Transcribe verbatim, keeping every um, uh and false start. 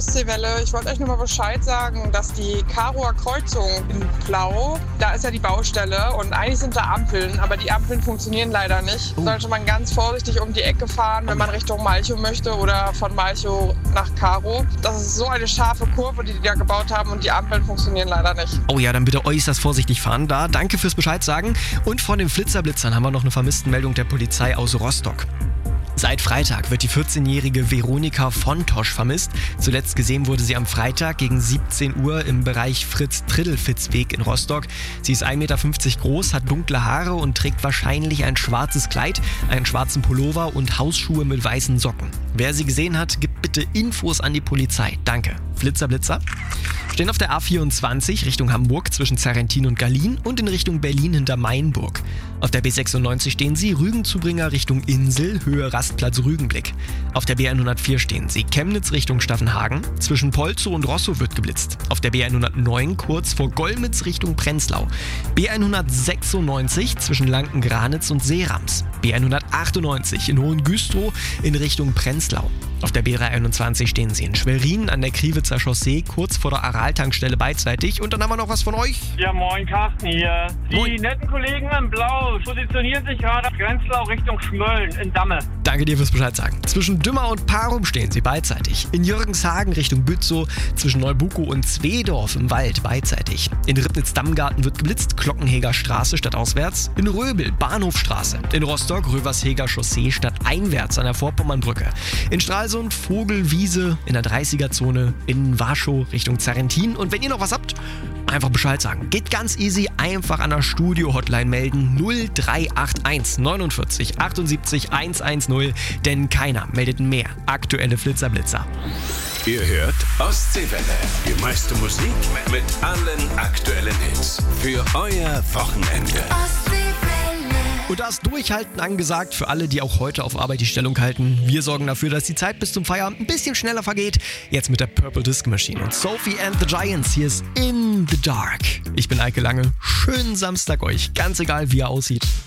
Ostseewelle. Ich wollte euch nur mal Bescheid sagen, dass die Karower Kreuzung in Plau, da ist ja die Baustelle und eigentlich sind da Ampeln, aber die Ampeln funktionieren leider nicht. Oh. Sollte man ganz vorsichtig um die Ecke fahren, wenn man Richtung Malchow möchte oder von Malchow nach Karow. Das ist so eine scharfe Kurve, die die da gebaut haben und die Ampeln funktionieren leider nicht. Oh ja, dann bitte äußerst vorsichtig fahren da. Danke fürs Bescheid sagen. Und von den Flitzerblitzern haben wir noch eine Vermisstenmeldung der Polizei aus Rostock. Seit Freitag wird die vierzehnjährige Veronika Fontosch vermisst. Zuletzt gesehen wurde sie am Freitag gegen siebzehn Uhr im Bereich Fritz-Triddelfitz-Weg in Rostock. Sie ist ein Meter fünfzig groß, hat dunkle Haare und trägt wahrscheinlich ein schwarzes Kleid, einen schwarzen Pullover und Hausschuhe mit weißen Socken. Wer sie gesehen hat, gibt bitte Infos an die Polizei. Danke. Flitzerblitzer stehen auf der A vierundzwanzig Richtung Hamburg zwischen Zarrentin und Gallien und in Richtung Berlin hinter Mainburg. Auf der B sechsundneunzig stehen sie Rügenzubringer Richtung Insel, Höhe Rastplatz Rügenblick. Auf der B hundertvier stehen sie Chemnitz Richtung Staffenhagen. Zwischen Polzow und Rosso wird geblitzt. Auf der B hundertneun kurz vor Golmitz Richtung Prenzlau. B hundertsechsundneunzig zwischen Lanken-Granitz und Seerams. B hundertachtundneunzig in Hohengüstrow in Richtung Prenzlau. Auf der B dreihunderteinundzwanzig stehen sie in Schwerin an der Kriwitzer Chaussee, kurz vor der Aral-Tankstelle beidseitig. Und dann haben wir noch was von euch. Ja, moin, Carsten hier. Die Moin. netten Kollegen in Blau positionieren sich gerade auf Grenzlau Richtung Schmölln in Damme. Danke dir fürs Bescheid sagen. Zwischen Dümmer und Parum stehen sie beidseitig. In Jürgenshagen Richtung Bützow, zwischen Neubukow und Zwedorf im Wald beidseitig. In Ribnitz-Dammgarten wird geblitzt, Glockenheger Straße stadtauswärts. In Röbel, Bahnhofstraße. In Rostock, Röversheger Chaussee stadteinwärts an der Vorpommernbrücke. In Stralsund, Vogelwiese in der dreißiger-Zone. In Warschau Richtung Zarrentin. Und wenn ihr noch was habt, einfach Bescheid sagen. Geht ganz easy, einfach an der Studio-Hotline melden. null drei acht eins neunundvierzig achtundsiebzig hundertzehn, denn keiner meldet mehr aktuelle Flitzerblitzer. Ihr hört Ostseewelle. Die meiste Musik mit allen aktuellen Hits. Für euer Wochenende. Und da ist Durchhalten angesagt für alle, die auch heute auf Arbeit die Stellung halten. Wir sorgen dafür, dass die Zeit bis zum Feierabend ein bisschen schneller vergeht. Jetzt mit der Purple Disco Machine und Sophie and the Giants. Hier ist In the Dark. Ich bin Eike Lange. Schönen Samstag euch. Ganz egal, wie er aussieht.